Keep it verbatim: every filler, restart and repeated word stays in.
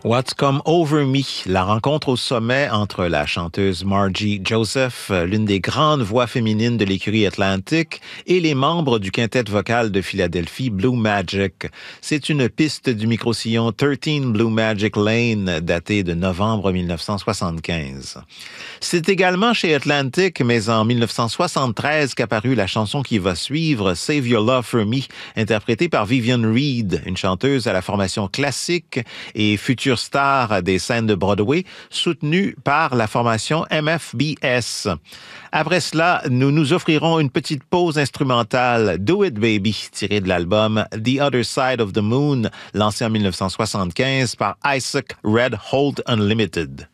What's Come Over Me, la rencontre au sommet entre la chanteuse Margie Joseph, l'une des grandes voix féminines de l'écurie Atlantic, et les membres du quintet vocal de Philadelphie Blue Magic. C'est une piste du micro-sillon treize Blue Magic Lane, datée de novembre mille neuf cent soixante-quinze. C'est également chez Atlantic, mais en mille neuf cent soixante-treize, qu'apparut la chanson qui va suivre, Save Your Love for Me, interprétée par Vivian Reed, une chanteuse à la formation classique et future star des scènes de Broadway, soutenue par la formation M F B S. Après cela, nous nous offrirons une petite pause instrumentale, Do It Baby, tirée de l'album The Other Side of the Moon, lancé en mille neuf cent soixante-quinze par Isaac Red Holt Unlimited.